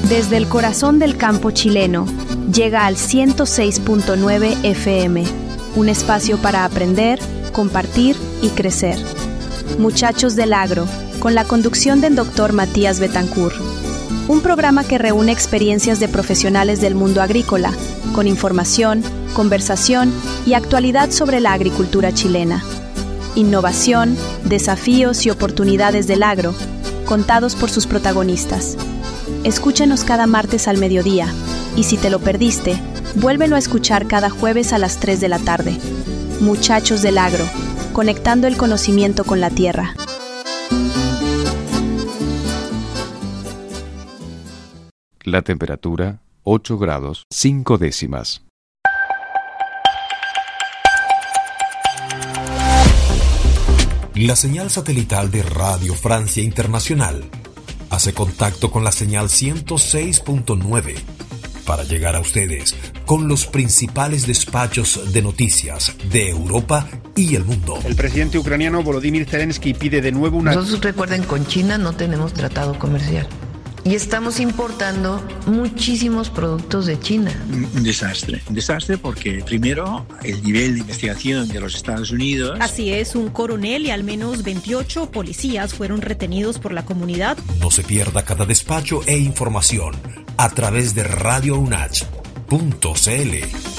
Desde el corazón del campo chileno, llega al 106.9 FM, un espacio para aprender, compartir y crecer. Muchachos del Agro, con la conducción del Dr. Matías Betancourt. Un programa que reúne experiencias de profesionales del mundo agrícola, con información, conversación y actualidad sobre la agricultura chilena. Innovación, desafíos y oportunidades del agro, contados por sus protagonistas. Escúchanos cada martes al mediodía, y si te lo perdiste, vuélvelo a escuchar cada jueves a las 3 de la tarde. Muchachos del Agro, conectando el conocimiento con la tierra. La temperatura, 8 grados, 5 décimas. La señal satelital de Radio Francia Internacional hace contacto con la señal 106.9 para llegar a ustedes con los principales despachos de noticias de Europa y el mundo. El presidente ucraniano Volodymyr Zelensky pide de nuevo una... Nosotros, recuerden, con China no tenemos tratado comercial. Y estamos importando muchísimos productos de China. Un desastre porque primero el nivel de investigación de los Estados Unidos. Así es, un coronel y al menos 28 policías fueron retenidos por la comunidad. No se pierda cada despacho e información a través de radiounach.cl.